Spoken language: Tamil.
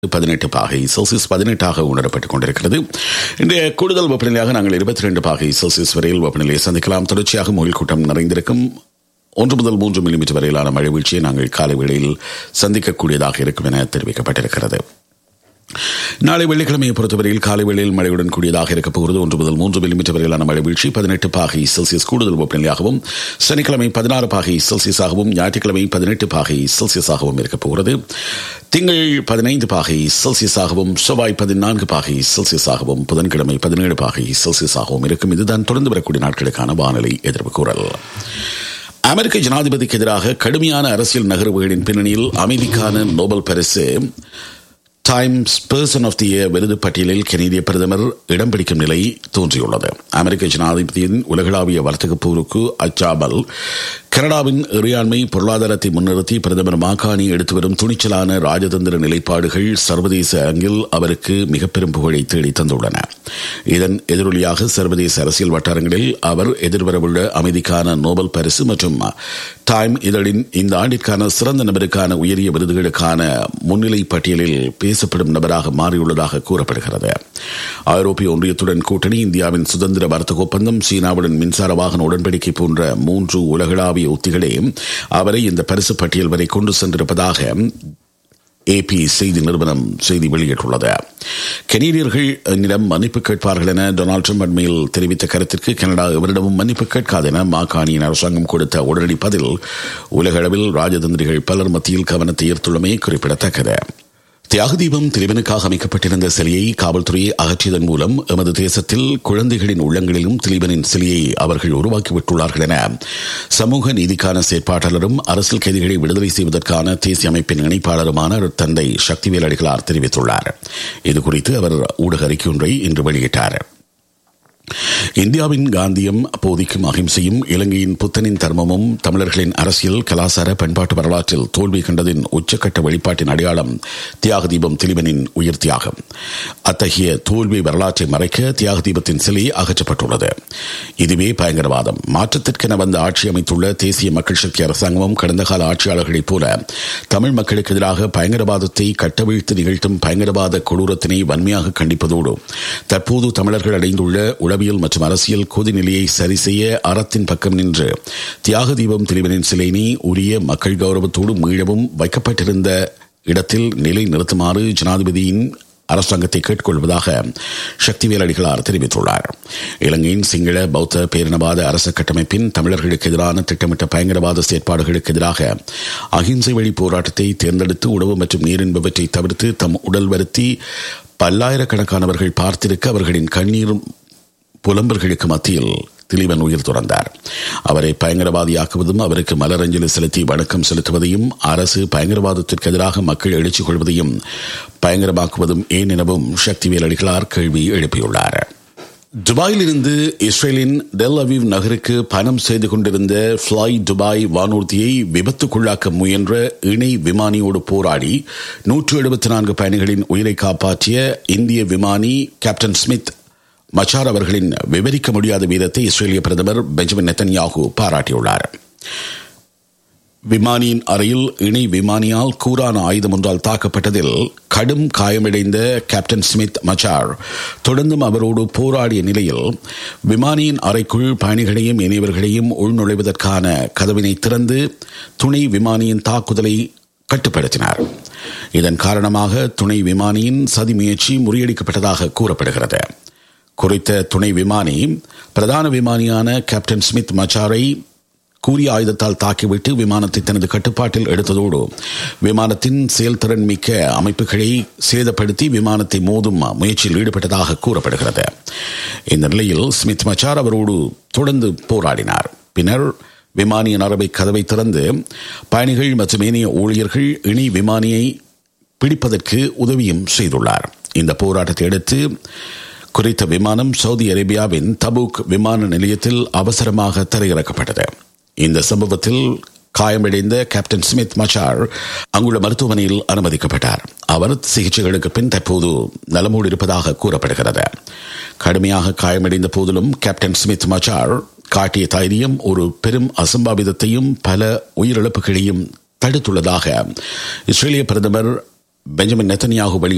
18 பாகை செல்சியஸ் 18 உணரப்பட்டுக் கொண்டிருக்கிறது. இன்றைய கூடுதல் வெப்பநிலையாக நாங்கள் 22 பாகை செல்சியஸ் வரையில் வெப்பநிலையை சந்திக்கலாம். தொடர்ச்சியாக முகில் கூட்டம் நிறைந்திருக்கும். 1 முதல் 3 மில்லிமீட்டர் வரையிலான மழை வீழ்ச்சியை நாங்கள் காலை வேளையில் சந்திக்கக்கூடியதாக இருக்கும் என தெரிவிக்கப்பட்டிருக்கிறது. நாளை வெள்ளிக்கிழமையை பொறுத்தவரையில் காலை வேளையில் மழையுடன் கூடியதாக இருக்கப் போகிறது. 1 முதல் 3 மில்லிமீட்டர் வரையிலான மழை வீழ்ச்சி 18 பாகை செல்சியஸ் கூடுதல் வெப்பநிலையாகவும், சனிக்கிழமை 16 பாகை செல்சியஸாகவும், ஞாயிற்றுக்கிழமை 18 பாகை செல்சியஸாகவும் இருக்கப் போகிறது. திங்கள் 15 பாகை செல்சியஸாகவும், செவ்வாய் 14 பாகை செல்சியஸாகவும், புதன்கிழமை 17 பாகை செல்சியஸாகவும் இருக்கும். இதுதான் தொடர்ந்து வரக்கூடிய நாட்களுக்கான வானிலை எதிர்ப்பு கூறல். அமெரிக்க ஜனாதிபதிக்கு எதிராக கடுமையான அரசியல் நகர்வுகளின் பின்னணியில் அமைதிக்கான நோபல் பரிசு times person of the year விருது பட்டியலில் கனேடிய பிரதமர் இடம் பிடிக்கும் நிலை தோன்றியுள்ளது. அமெரிக்க ஜனாதிபதியின் உலகளாவிய வர்த்தக போருக்கு அச்சாமல் கனடாவின் இறையாண்மை பொருளாதாரத்தை முன்னிறுத்தி பிரதமர் மாகாணி எடுத்து வரும் துணிச்சலான ராஜதந்திர நிலைப்பாடுகள் சர்வதேச அரங்கில் அவருக்கு மிக பெரும் புகழை தேடி தந்துள்ளன. இதன் எதிரொலியாக சர்வதேச அரசியல் வட்டாரங்களில் அவர் எதிர்வரவுள்ள அமைதிக்கான நோபல் பரிசு மற்றும் டைம் இதழின் இந்த ஆண்டிற்கான சிறந்த நபருக்கான உயரிய விருதுகளுக்கான முன்னிலை பட்டியலில் பேசப்படும் நபராக மாறியுள்ளதாக கூறப்படுகிறது. ஐரோப்பிய ஒன்றியத்துடன் கூட்டணி, இந்தியாவின் சுதந்திர வர்த்தக ஒப்பந்தம், சீனாவுடன் மின்சார வாகன உடன்படிக்கை போன்ற 3 உலகளாவிய உத்திகளே அவரை இந்த பரிசு பட்டியல் வரை கொண்டு சென்றிருப்பதாக AP செய்தி நிறுவனம் செய்தி வெளியிட்டுள்ளது. கனேடியர்களிடம் மன்னிப்பு கேட்பார்கள் என டொனால்டு ட்ரம்ப் அண்மையில் தெரிவித்த கருத்திற்கு கனடா எவரிடமும் மன்னிப்பு கேட்காது என மாகாணியின் அரசாங்கம் கொடுத்த உடனடி பதில் உலக அளவில் ராஜதந்திரிகள் பலர் மத்தியில் கவனத்தை ஈர்த்துள்ளமை குறிப்பிடத்தக்கது. தியாக தீபம் திலீபனுக்காக அமைக்கப்பட்டிருந்த சிலையை காவல்துறையை அகற்றியதன் மூலம் எமது தேசத்தில் குழந்தைகளின் உள்ளங்களிலும் திலீபனின் சிலையை அவர்கள் உருவாக்கிவிட்டுள்ளார்கள் என சமூக நீதிக்கான செயற்பாட்டாளரும் அரசியல் கைதிகளை விடுதலை செய்வதற்கான தேசிய அமைப்பின் இணைப்பாளருமான தந்தை சக்திவேல் அடிகளார் தெரிவித்துள்ளார். இதுகுறித்து அவர் ஊடக அறிக்கை ஒன்றை இன்று வெளியிட்டார். இந்தியாவின் காந்தியம் போதிக்கும் அகிம்சையும் இலங்கையின் புத்தனின் தர்மமும் தமிழர்களின் அரசியல் கலாச்சார பண்பாட்டு வரலாற்றில் தோல்வி கண்டதின் உச்சக்கட்ட வெளிப்பாட்டின் அடையாளம் தியாக தீபம் திலீபனின் உயிர் தியாகம். அத்தகைய தோல்வி வரலாற்றை மறைக்க தியாக தீபத்தின் சிலை அகற்றப்பட்டுள்ளது. இதுவே பயங்கரவாதம். மாற்றத்திற்கென வந்த ஆட்சி அமைத்துள்ள தேசிய மக்கள் சக்தி அரசாங்கமும் கடந்த கால ஆட்சியாளர்களைப் போல தமிழ் மக்களுக்கு எதிராக பயங்கரவாதத்தை கட்டவிழ்த்து நிகழ்த்தும் பயங்கரவாத கொடூரத்தினை வன்மையாக கண்டிப்பதோடு தற்போது தமிழர்கள் அடைந்துள்ள உளவியல் மற்றும் அரசியல் கொதிநிலையை சரி செய்ய அறத்தின் பக்கம் நின்று தியாக தீபம் திலீபனின் சிலையினை உரிய மக்கள் கௌரவத்தோடு மீளவும் வைக்கப்பட்டிருந்த இடத்தில் நிலை நிறுத்துமாறு ஜனாதிபதியின் அரசாங்கத்தை கேட்டுக்கொள்வதாக சக்திவேல் அடிகளார் தெரிவித்துள்ளார். இலங்கையின் சிங்கள பௌத்த பேரினவாத அரச கட்டமைப்பின் தமிழர்களுக்கு எதிரான திட்டமிட்ட பயங்கரவாத செயற்பாடுகளுக்கு எதிராக அகிம்சை வழி போராட்டத்தை தேர்ந்தெடுத்து உணவு மற்றும் நீரின்பவற்றை தவிர்த்து தம் உடல் வருத்தி பல்லாயிரக்கணக்கானவர்கள் பார்த்திருக்க அவர்களின் கண்ணீர் புலம்பர்களுக்கு மத்தியில் திலீபன் உயிர் துறந்தார். அவரை பயங்கரவாதியாக்குவதும் அவருக்கு மலரஞ்சலி செலுத்தி வணக்கம் செலுத்துவதையும் அரசு பயங்கரவாதத்திற்கு எதிராக மக்கள் எழுச்சி கொள்வதையும் பயங்கரமாக்குவதும் ஏன் எனவும் சக்திவேல் அடிகளார் கேள்வி எழுப்பியுள்ளார். துபாயில் இருந்து இஸ்ரேலின் டெல் அவீவ் நகருக்கு பயணம் செய்து கொண்டிருந்த ஃப்ளை துபாய் வானூர்தியை விபத்துக்குள்ளாக்க முயன்ற இணை விமானியோடு போராடி 174 பயணிகளின் உயிரை காப்பாற்றிய இந்திய விமானி கேப்டன் ஸ்மித் மச்சார் அவர்களின் விவரிக்க முடியாத வீரத்தை இஸ்ரேலிய பிரதமர் பெஞ்சமின் நெத்தன்யாகு பாராட்டியுள்ளார். விமானியின் அறையில் இணை விமானியால் கூரான ஆயுதம் ஒன்றால் தாக்கப்பட்டதில் கடும் காயமடைந்த கேப்டன் ஸ்மித் மச்சார் தொடர்ந்தும் அவரோடு போராடிய நிலையில் விமானியின் அறைக்குள் பயணிகளையும் இணையவர்களையும் உள்நுழைவதற்கான கதவினை திறந்து துணை விமானியின் தாக்குதலை கட்டுப்படுத்தினார். இதன் காரணமாக துணை விமானியின் சதி முயற்சி முறியடிக்கப்பட்டதாக கூறப்படுகிறது. குறித்த துணை விமானி பிரதான விமானியான கேப்டன் ஸ்மித் மச்சாரை கூறிய ஆயுதத்தால் தாக்கிவிட்டு விமானத்தை தனது கட்டுப்பாட்டில் எடுத்ததோடு விமானத்தின் செயல்திறன் மிக்க அமைப்புகளை சேதப்படுத்தி விமானத்தை மோதும் முயற்சியில் ஈடுபட்டதாக கூறப்படுகிறது. இந்த நிலையில் ஸ்மித் மச்சார் அவரோடு தொடர்ந்து போராடினார். பின்னர் விமானியின் அறை கதவை திறந்து பயணிகள் மற்றும் ஏனைய ஊழியர்கள் இணை விமானியை பிடிப்பதற்கு உதவியும் செய்துள்ளார். இந்த போராட்டத்தை அடுத்து குறித்த விமானம் சவுதி அரேபியாவின் தபூக் விமான நிலையத்தில் அவசரமாக தரையிறக்கப்பட்டது. இந்த சம்பவத்தில் காயமடைந்த கேப்டன் ஸ்மித் மச்சார் அங்குள்ள மருத்துவமனையில் அனுமதிக்கப்பட்டார். அவர் சிகிச்சைகளுக்கு பின் தற்போது நலமோடு இருப்பதாக கூறப்படுகிறது. கடுமையாக காயமடைந்த போதிலும் கேப்டன் ஸ்மித் மச்சார் காட்டிய தைரியம் ஒரு பெரும் அசம்பாவிதத்தையும் பல உயிரிழப்புகளையும் தடுத்துள்ளதாக இஸ்ரேலிய பிரதமர் பெஞ்சமின் நெத்தன்யாகு